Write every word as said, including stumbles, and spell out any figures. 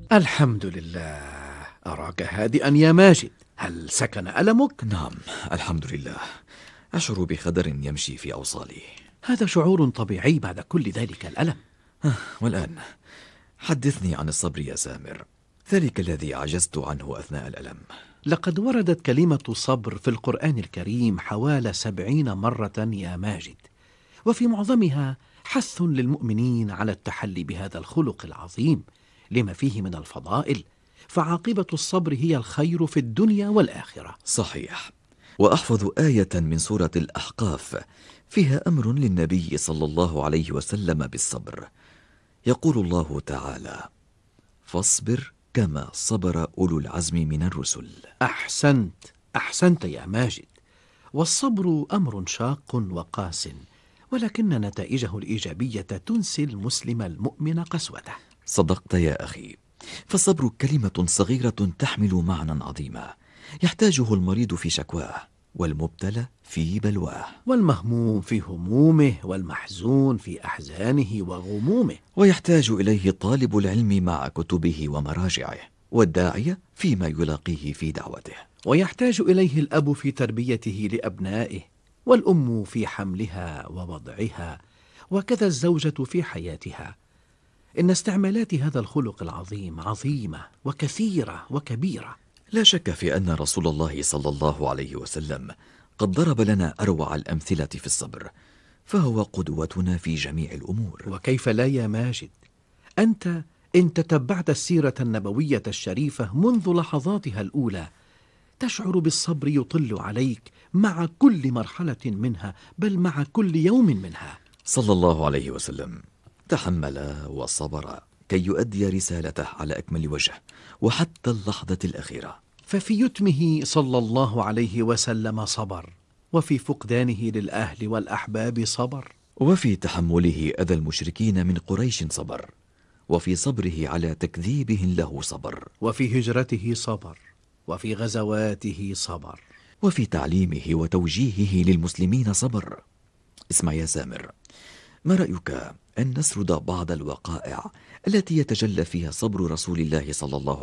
الحمد لله. أراك هادئا يا ماجد، هل سكن ألمك؟ نعم، الحمد لله. أشعر بخدر يمشي في أوصالي. هذا شعور طبيعي بعد كل ذلك الألم. والآن حدثني عن الصبر يا سامر، ذلك الذي عجزت عنه أثناء الألم. لقد وردت كلمة صبر في القرآن الكريم حوالي سبعين مرة يا ماجد، وفي معظمها حث للمؤمنين على التحلي بهذا الخلق العظيم لما فيه من الفضائل، فعاقبة الصبر هي الخير في الدنيا والآخرة. صحيح. وأحفظ آية من سورة الأحقاف فيها أمر للنبي صلى الله عليه وسلم بالصبر. يقول الله تعالى: فاصبر كما صبر أولو العزم من الرسل. أحسنت أحسنت يا ماجد. والصبر أمر شاق وقاس، ولكن نتائجه الإيجابية تنسي المسلم المؤمن قسوته. صدقت يا أخي، فالصبر كلمة صغيرة تحمل معنى عظيما يحتاجه المريض في شكواه، والمبتلى في بلواه، والمهموم في همومه، والمحزون في أحزانه وغمومه، ويحتاج إليه طالب العلم مع كتبه ومراجعه، والداعية فيما يلاقيه في دعوته، ويحتاج إليه الأب في تربيته لأبنائه، والأم في حملها ووضعها، وكذا الزوجة في حياتها. إن استعمالات هذا الخلق العظيم عظيمة وكثيرة وكبيرة. لا شك في أن رسول الله صلى الله عليه وسلم قد ضرب لنا أروع الأمثلة في الصبر، فهو قدوتنا في جميع الأمور. وكيف لا يا ماجد؟ أنت إن تتبعت السيرة النبوية الشريفة منذ لحظاتها الأولى تشعر بالصبر يطل عليك مع كل مرحلة منها، بل مع كل يوم منها. صلى الله عليه وسلم تحمل وصبر كي يؤدي رسالته على أكمل وجه، وحتى اللحظة الأخيرة. ففي يتمه صلى الله عليه وسلم صبر، وفي فقدانه للأهل والأحباب صبر، وفي تحمله أذى المشركين من قريش صبر، وفي صبره على تكذيبهم له صبر، وفي هجرته صبر، وفي غزواته صبر، وفي تعليمه وتوجيهه للمسلمين صبر. اسمع يا سامر، ما رأيك أن نسرد بعض الوقائع التي يتجلى فيها صبر رسول الله صلى الله